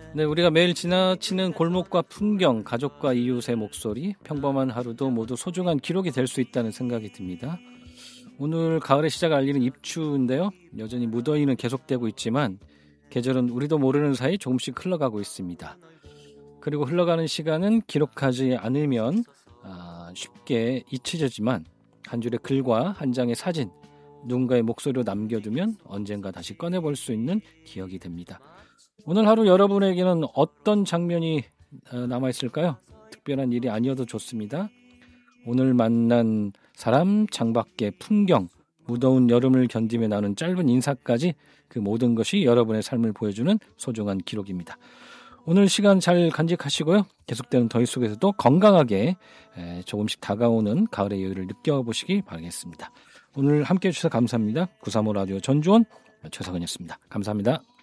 네, 우리가 매일 지나치는 골목과 풍경, 가족과 이웃의 목소리, 평범한 하루도 모두 소중한 기록이 될 수 있다는 생각이 듭니다. 오늘 가을의 시작을 알리는 입추인데요. 여전히 무더위는 계속되고 있지만 계절은 우리도 모르는 사이 조금씩 흘러가고 있습니다. 그리고 흘러가는 시간은 기록하지 않으면 쉽게 잊혀지지만 한 줄의 글과 한 장의 사진, 누군가의 목소리로 남겨두면 언젠가 다시 꺼내볼 수 있는 기억이 됩니다. 오늘 하루 여러분에게는 어떤 장면이 남아있을까요? 특별한 일이 아니어도 좋습니다. 오늘 만난 사람, 창밖의 풍경, 무더운 여름을 견디며 나눈 짧은 인사까지 그 모든 것이 여러분의 삶을 보여주는 소중한 기록입니다. 오늘 시간 잘 간직하시고요. 계속되는 더위 속에서도 건강하게 조금씩 다가오는 가을의 여유를 느껴보시기 바라겠습니다. 오늘 함께해 주셔서 감사합니다. 935 라디오 전주원 최석은이었습니다. 감사합니다.